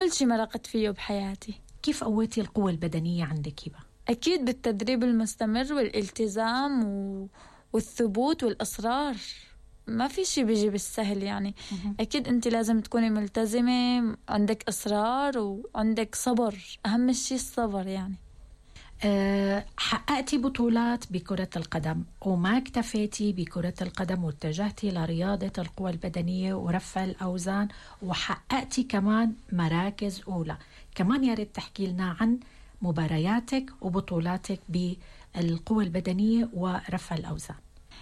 كل شيء مرقت فيه بحياتي. كيف قويتي القوة البدنية عندك هبة؟ أكيد بالتدريب المستمر والالتزام والثبوت والإصرار. ما في شيء بيجي بالسهل يعني. أكيد أنت لازم تكوني ملتزمة، عندك إصرار وعندك صبر. أهم شيء الصبر يعني. حققتي بطولات بكرة القدم وما اكتفيتي بكرة القدم واتجهتي لرياضة القوى البدنية ورفع الأوزان، وحققتي كمان مراكز أولى. كمان يا ريت تحكي لنا عن مبارياتك وبطولاتك بالقوى البدنية ورفع الأوزان.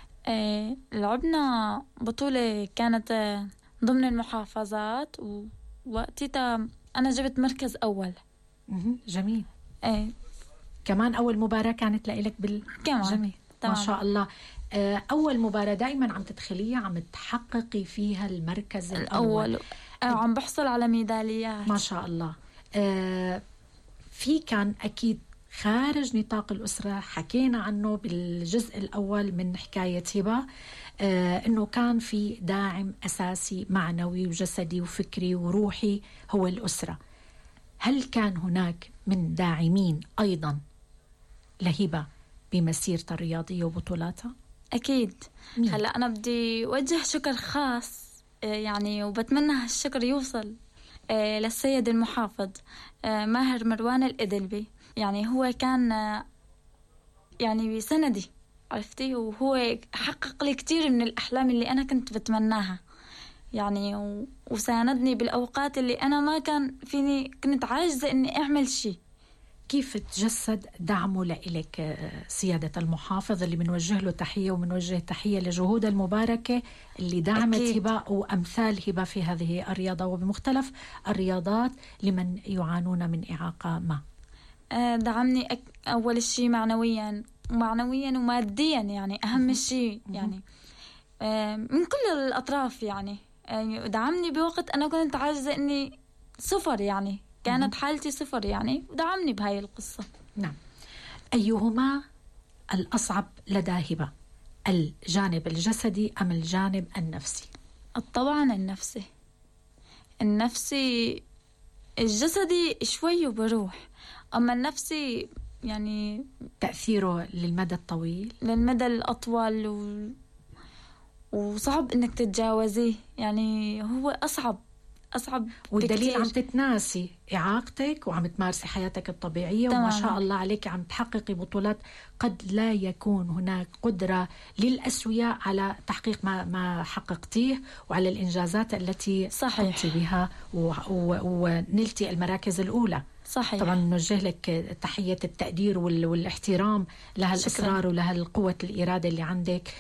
لعبنا بطولة كانت ضمن المحافظات، ووقتها أنا جبت مركز أول. جميل. كمان أول مباراة كانت لإلك كمان. جميل. ما شاء الله. أول مباراة دائما عم تدخليها عم تحققي فيها المركز الأول. عم بحصل على ميداليات. ما شاء الله. في كان أكيد خارج نطاق الأسرة، حكينا عنه بالجزء الأول من حكاية هبة، أنه كان في داعم أساسي معنوي وجسدي وفكري وروحي هو الأسرة. هل كان هناك من داعمين أيضا لهبة بمسيرتها الرياضية وبطولاتها؟ أكيد. هلأ أنا بدي وجه شكر خاص يعني، وبتمنى هالشكر يوصل للسيد المحافظ ماهر مروان الإدلبي. يعني هو كان يعني سندي، عرفتي، وهو حقق لي كتير من الأحلام اللي أنا كنت بتمناها يعني، وساندني بالأوقات اللي أنا ما كان فيني، كنت عاجزة إني أعمل شيء. كيف تجسد دعمه لإلك سيادة المحافظ اللي بنوجه له تحية، وبنوجه تحية لجهود المباركة اللي دعمت هبة وأمثال هبة في هذه الرياضة وبمختلف الرياضات لمن يعانون من إعاقة ما؟ دعمني أول شيء معنويا وماديا يعني، أهم شيء يعني من كل الأطراف يعني. دعمني بوقت أنا كنت عاجزة إني صفر يعني، كانت حالتي صفر يعني، ودعمني بهاي القصة. نعم. أيهما الأصعب لدى هبة، الجانب الجسدي أم الجانب النفسي؟ طبعا النفسي. الجسدي شوي وبروح، أما النفسي يعني تأثيره للمدى الطويل، للمدى الأطول وصعب إنك تتجاوزيه يعني. هو أصعب والدليل بكتير. عم تتناسي إعاقتك وعم تمارسي حياتك الطبيعية وما شاء الله عليك عم تحققي بطولات. قد لا يكون هناك قدرة للأسوياء على تحقيق ما حققتيه وعلى الإنجازات التي قمت بها ونلتي المراكز الأولى. صحيح. طبعا نوجه لك تحية التقدير والاحترام لها الإصرار ولها القوة الإرادة اللي عندك.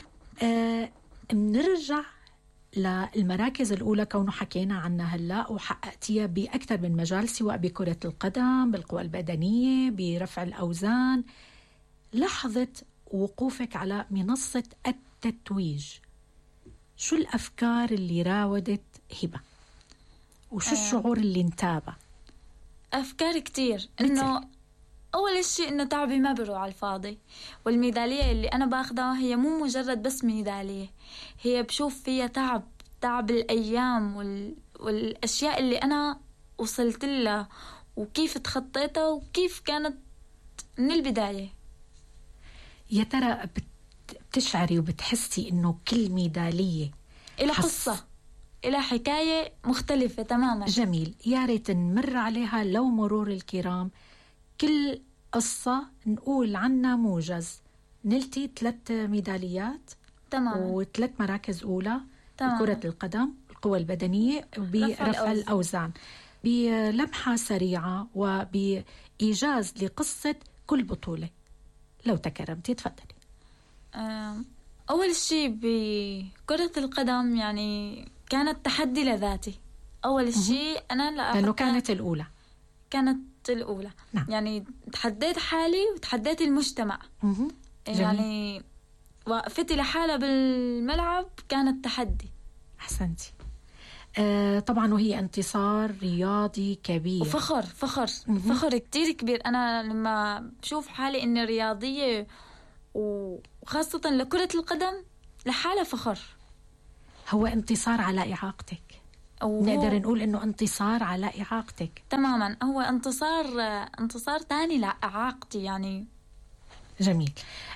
نرجع للمراكز الأولى، كونه حكينا عنها هلأ وحققتيها بأكثر من مجال، سواء بكرة القدم، بالقوى البدنية، برفع الأوزان. لحظة وقوفك على منصة التتويج، شو الأفكار اللي راودت هبة؟ وشو الشعور اللي انتابه؟ أفكار كتير. إنه أول شيء إنه تعبي ما بروح على الفاضي، والميدالية اللي أنا باخدها هي مو مجرد بس ميدالية، هي بشوف فيها تعب الأيام والأشياء اللي أنا وصلت لها وكيف تخطيتها وكيف كانت من البداية. يا ترى بتشعري وبتحسي إنه كل ميدالية إلى قصة، إلى حكاية مختلفة تماما؟ جميل. يا ريت نمر عليها لو مرور الكرام. كل قصة نقول عنها موجز. نلتي 3 ميداليات تماما، و3 مراكز أولى تماما. بكرة القدم، القوى البدنية، وبرفع الأوزان، بلمحة سريعة وبإيجاز لقصة كل بطولة. لو تكرمتي تفضلي. أول شيء بكرة القدم يعني كانت تحدي لذاتي. أول شيء أنا لأنه كانت الأولى. نعم. يعني تحديت حالي وتحديت المجتمع. يعني وقفتي لحالة بالملعب كانت تحدي. أحسنتي. طبعا وهي انتصار رياضي كبير وفخر كتير كبير. أنا لما بشوف حالي إني رياضية وخاصة لكرة القدم لحالة فخر. هو انتصار على إعاقتك. نقدر نقول إنه انتصار على إعاقتك. تماما، هو انتصار تاني لإعاقتي يعني. جميل.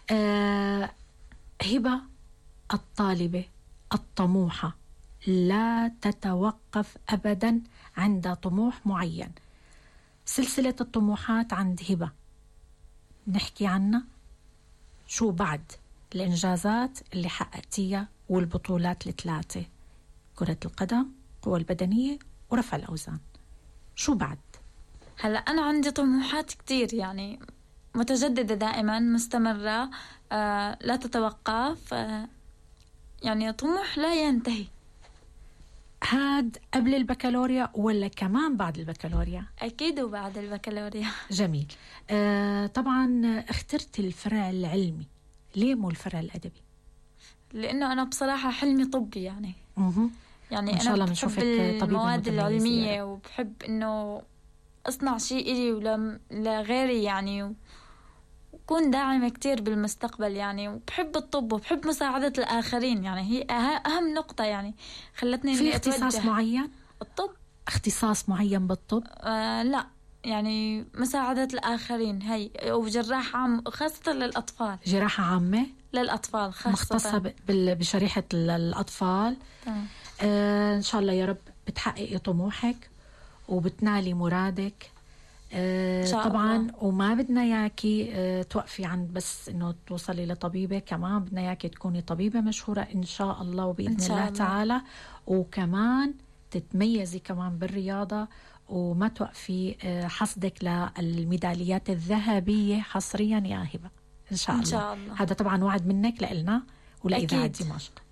هبة الطالبة الطموحة لا تتوقف أبدا عند طموح معين. سلسلة الطموحات عند هبة نحكي عنها. شو بعد الإنجازات اللي حققتيها والبطولات الثلاثة؟ كرة القدم، القوى البدنية، ورفع الأوزان. شو بعد؟ هلأ أنا عندي طموحات كتير يعني متجددة دائما مستمرة، لا تتوقف، يعني طموح لا ينتهي. هاد قبل البكالوريا ولا كمان بعد البكالوريا؟ أكيد وبعد البكالوريا. جميل. طبعا اخترت الفرع العلمي، ليه مو الفرع الأدبي؟ لأنه أنا بصراحة حلمي طبي يعني. يعني إن شاء الله أنا بنشوفك بحب طبيبة المواد متميزة العلمية، وبحب إنه أصنع شيء إلي لغيري يعني، وكون داعمة كتير بالمستقبل يعني. وبحب الطب وبحب مساعدة الآخرين يعني، هي أهم نقطة يعني خلتني في اختصاص معين؟ الطب. اختصاص معين بالطب؟ لا يعني مساعدة الآخرين هي، وجراح عام خاصة للأطفال. جراحة عامة للأطفال خاصة، مختصة بشريحة الأطفال. إن شاء الله يا رب بتحققي طموحك وبتنالي مرادك. طبعا الله. وما بدنا إياكي توقفي عند بس إنه توصلي لطبيبة، كمان بدنا إياكي تكوني طبيبة مشهورة إن شاء الله وبإذن الله تعالى، وكمان تتميزي كمان بالرياضة وما توقفي حصدك للميداليات الذهبية حصريا يا هبة إن شاء الله. إن شاء الله. هذا طبعا وعد منك لإلنا ولإذاعة دمشق.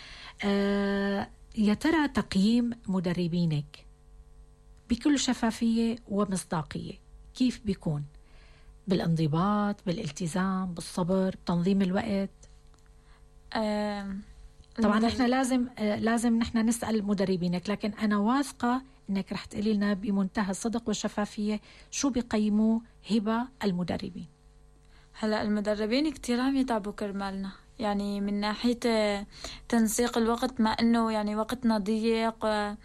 يا ترى تقييم مدربينك بكل شفافية ومصداقية كيف بيكون؟ بالانضباط، بالالتزام، بالصبر، بتنظيم الوقت؟ طبعا نحن لازم نحن نسأل مدربينك، لكن أنا واثقة إنك رح تقولي لنا بمنتهى الصدق والشفافية شو بيقيموا هبة المدربين. هلأ المدربين كتير عم يتعبوا كرمالنا يعني، من ناحية تنسيق الوقت، مع إنه يعني وقتنا ضيق،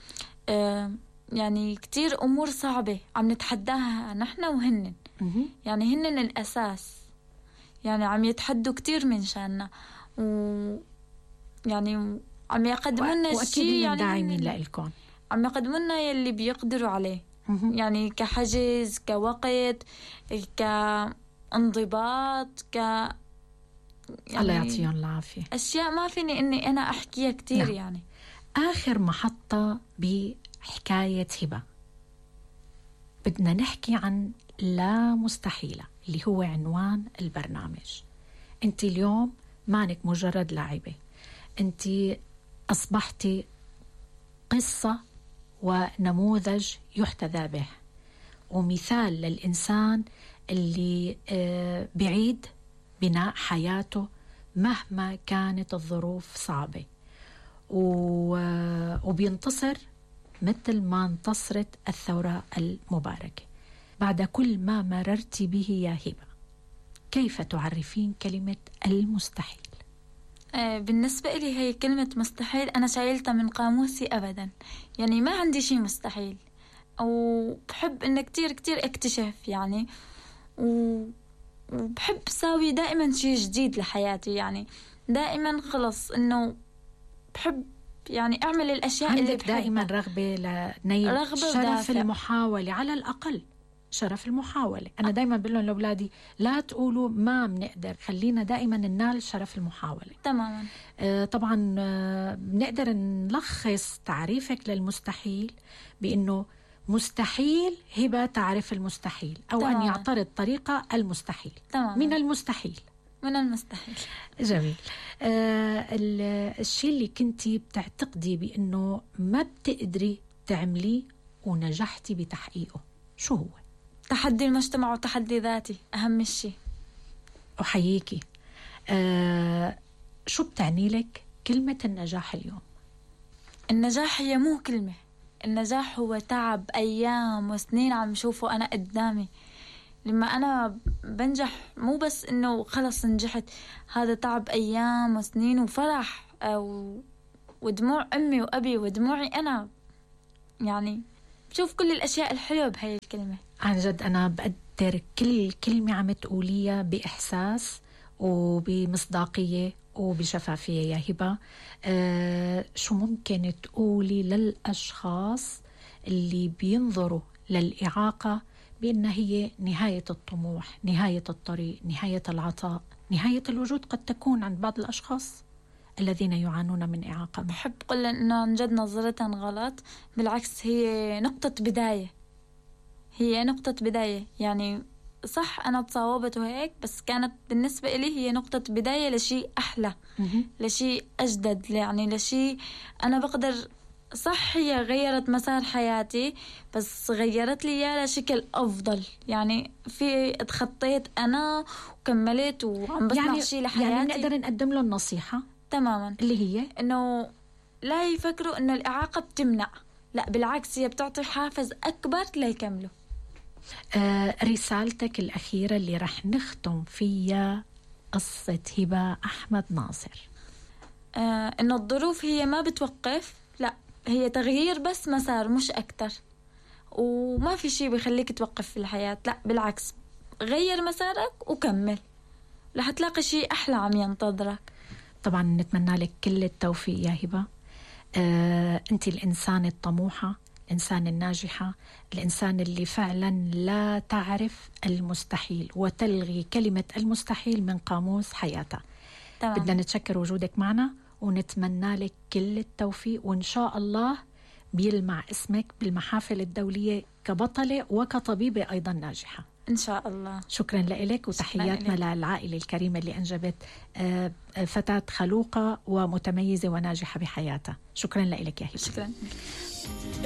يعني كتير أمور صعبة عم نتحداها نحن وهن. يعني هن الأساس، يعني عم يتحدوا كتير من شاننا، يعني عم يقدموا لنا شيء يعني داعمين لإلكم، عم يقدموا لنا يلي بيقدروا عليه. يعني كحجز، كوقت، كانضباط، يعني الله يعطيهم العافية. أشياء ما فيني إني أنا أحكيها كتير. نعم. يعني آخر محطة بحكاية هبة بدنا نحكي عن لا مستحيلة اللي هو عنوان البرنامج. أنت اليوم مانك مجرد لاعبة، أنت أصبحتي قصة ونموذج يحتذى به، ومثال للإنسان اللي بعيد بناء حياته مهما كانت الظروف صعبة، وبينتصر مثل ما انتصرت الثورة المباركة. بعد كل ما مررت به يا هبة، كيف تعرفين كلمة المستحيل؟ بالنسبة لي هي كلمة مستحيل أنا شايلتها من قاموسي أبدا، يعني ما عندي شيء مستحيل، وبحب إن كتير كتير اكتشف يعني، وبحب ساوي دائما شيء جديد لحياتي. يعني دائما خلص إنه بحب يعني أعمل الأشياء اللي بحبها. دائما رغبة لنيل شرف المحاولة، على الأقل شرف المحاولة. أنا دائما بقول لهم لأولادي لا تقولوا ما بنقدر، خلينا دائما ننال شرف المحاولة. تماما. طبعا بنقدر نلخص تعريفك للمستحيل بأنه مستحيل هبة تعرف المستحيل، أو تماما. أن يعترض طريقة المستحيل. تماما. من المستحيل. جميل. الشيء اللي كنتي بتعتقدي بأنه ما بتقدري تعمليه ونجحتي بتحقيقه شو هو؟ تحدي المجتمع وتحدي ذاتي أهم شيء. أحييكي. شو بتعني لك كلمة النجاح اليوم؟ النجاح هي مو كلمة، النجاح هو تعب أيام وسنين عم شوفه أنا قدامي. لما أنا بنجح مو بس إنه خلص نجحت، هذا تعب أيام وسنين وفرح ودموع أمي وأبي ودموعي أنا يعني بشوف كل الأشياء الحلوة بهاي الكلمة. عن جد أنا بقدر كل كلمة عم تقوليها بإحساس وبمصداقية وبشفافية يا هبة. شو ممكن تقولي للأشخاص اللي بينظروا للإعاقة بأنها هي نهاية الطموح، نهاية الطريق، نهاية العطاء، نهاية الوجود قد تكون عند بعض الأشخاص الذين يعانون من إعاقة؟ بحب قل إنه عن جد نظرتها غلط، بالعكس هي نقطة بداية، هي نقطة بداية. يعني صح أنا تصاوبت وهيك، بس كانت بالنسبة إلي هي نقطة بداية لشيء أحلى، لشيء أجدد، يعني لشيء أنا بقدر. صح هي غيرت مسار حياتي، بس غيرت لي إياه لشكل أفضل. يعني في اتخطيت أنا وكملت وعم بصنع شيء لحياتي. يعني نقدر نقدم له النصيحة تماما اللي هي إنه لا يفكروا إنه الإعاقة بتمنع، لا بالعكس هي بتعطي حافز أكبر ليكملوا. رسالتك الأخيرة اللي رح نختم فيها قصة هبة أحمد ناصر. إنه الظروف هي ما بتوقف، لا هي تغيير بس مسار مش أكتر، وما في شيء بيخليك توقف في الحياة. لا بالعكس، غير مسارك وكمل، رح تلاقي شيء أحلى عم ينتظرك. طبعا نتمنى لك كل التوفيق يا هبة. أنت الإنسان الطموحة، الإنسان الناجحة، الإنسان اللي فعلا لا تعرف المستحيل وتلغي كلمة المستحيل من قاموس حياتها. بدنا نتشكر وجودك معنا ونتمنى لك كل التوفيق، وإن شاء الله بيلمع اسمك بالمحافل الدولية كبطلة وكطبيبة أيضا ناجحة إن شاء الله. شكرا لك، وتحياتنا للعائلة الكريمة اللي أنجبت فتاة خلوقة ومتميزة وناجحة بحياتها. شكرا لك يا هبة. شكرا.